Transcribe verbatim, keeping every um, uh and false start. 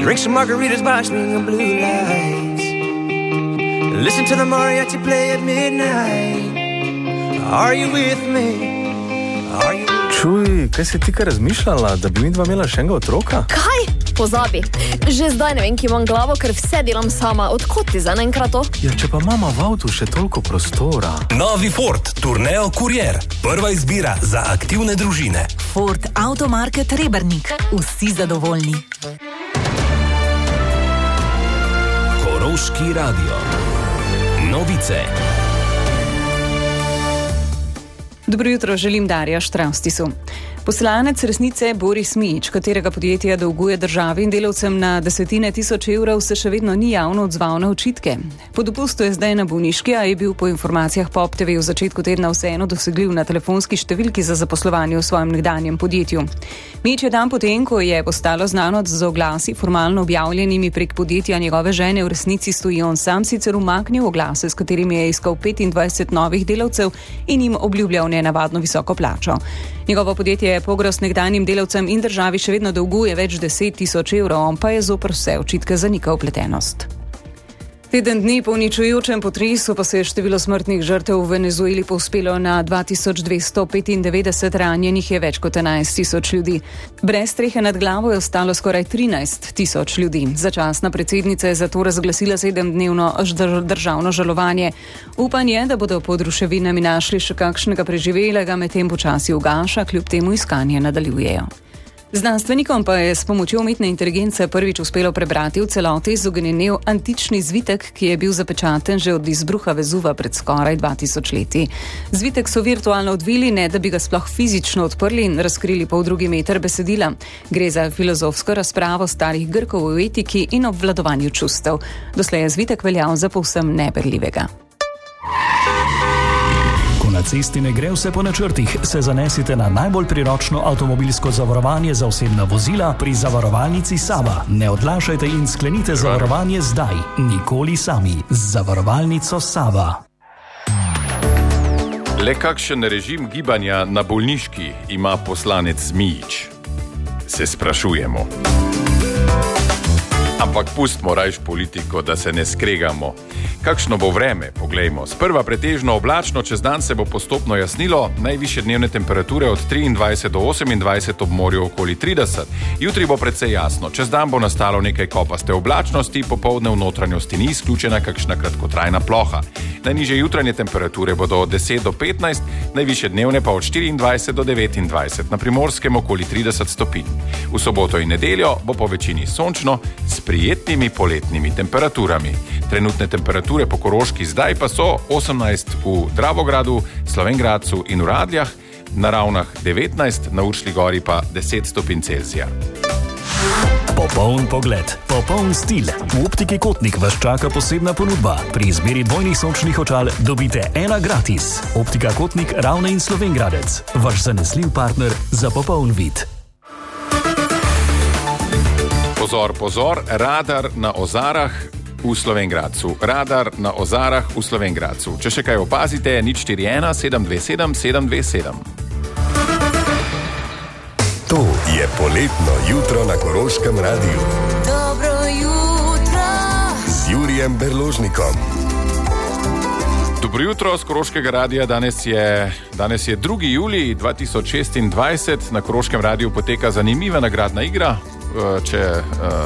Drink some margaritas by swinging blue lights. Listen to the mariachi play at midnight. Are you with me? Are you... Čuj, kaj si ti kaj razmišljala, da bi mi dva imela še enega otroka? Kaj? Pozabi. Že zdaj ne vem, ki imam glavo, ker vse delam sama. Odkot ti za enkrat to? Ja, če pa mama v avtu še toliko prostora. Novi Ford Tourneo Courier. Prva izbira za aktivne družine. Ford Automarket Rebernik. Vsi zadovoljni. Koroški radio. Novice. Dobro jutro, želim Darja Štraustisu. Poslanec resnice Boris Mijić, katerega podjetja dolguje državi in delavcem na desetine tisoč evrov, se še vedno ni javno odzval na očitke. Po dopustu je zdaj na bolniški, a je bil po informacijah Pop T V v začetku tedna vseeno dosegljiv na telefonski številki za zaposlovanje v svojem nekdanjem podjetju. Mijić je dan potem, ko je postalo znano, da z oglasi formalno objavljenimi prek podjetja njegove žene v resnici stoji on sam, sicer umaknil oglase, s katerimi je iskal petindvajset novih delavcev in jim obljubljal nenavadno visoko plačo. Njegovo podjetje Pogros nekdanjim delavcem in državi še vedno dolguje več deset tisoč evrov, on pa je zoper vse očitke zanikal vpletenost. Teden dni po uničujočem potresu pa se je število smrtnih žrtev v Venezueli povzpelo na dva tisoč dvesto petindevetdeset, ranjenih je več kot enajst tisoč ljudi. Brez strehe nad glavo je ostalo skoraj trinajst tisoč ljudi. Začasna predsednica je zato razglasila sedemdnevno državno žalovanje. Upanje, da bodo pod ruševinami našli še kakšnega preživelega, medtem počasi ugaša, kljub temu iskanje nadaljujejo. Znanstvenikom pa je s pomočjo umetne inteligence prvič uspelo prebrati v celoti izognenev antični zvitek, ki je bil zapečaten že od izbruha Vezuva pred skoraj dva tisoč leti. Zvitek so virtualno odvili, ne da bi ga sploh fizično odprli in razkrili pol drugi meter besedila. Gre za filozofsko razpravo starih Grkov v etiki in obvladovanju čustev. Doslej je zvitek veljal za povsem neberljivega. Na cesti ne gre vse po načrtih, se zanesite na najbolj priročno avtomobilsko zavarovanje za osebna vozila pri zavarovalnici Sava. Ne odlašajte in sklenite zavarovanje zdaj. Nikoli sami. Z zavarovalnico Sava. Le kakšen režim gibanja na bolniški ima poslanec Mijić? Se sprašujemo. Ampak pustimo rajš politiko, da se ne skregamo. Kakšno bo vreme? Poglejmo. Sprva pretežno oblačno, čez dan se bo postopno jasnilo, najvišje dnevne temperature od triindvajset do osemindvajset, ob morju okoli trideset. Jutri bo precej jasno, čez dan bo nastalo nekaj kopaste oblačnosti, popoldne v notranjosti ni izključena kakšna kratkotrajna ploha. Najnižje jutranje temperature bodo od deset do petnajst, najvišje dnevne pa od štiriindvajset do devetindvajset, na Primorskem okoli trideset stopinj. V soboto in nedeljo bo po večini sončno s prijetnimi poletnimi temperaturami. Trenutne temperature po Koroški zdaj pa so osemnajst v Dravogradu, Slovenj Gradcu in v Radljah, na Ravnah devetnajst, na Uršlji gori pa deset stopinj Celzija. Popoln pogled, popoln stil. V Optiki Kotnik vas čaka posebna ponudba. Pri izbiri dvojnih sončnih očal dobite ena gratis. Optika Kotnik, Ravne in Slovenj Gradec. Vaš zanesljiv partner za popoln vid. Pozor, pozor, radar na Ozarah v Slovenj Gradcu. Radar na Ozarah v Slovenj Gradcu. Če še kaj opazite, nič štiri ena sedem dve sedem sedem dve sedem. To je poletno jutro na Koroškem radiju. Dobro jutro. Z Jurijem Berložnikom. Dobro jutro z Koroškega radija. Danes je, danes je drugi julij dva tisoč šestindvajset. Na Koroškem radiju poteka zanimiva nagradna igra. Če